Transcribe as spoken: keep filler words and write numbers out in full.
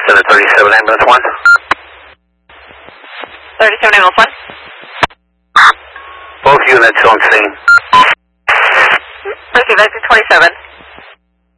Center thirty-seven ambulance one. thirty-seven ambulance one. Both units on scene. Receive exit twenty-seven.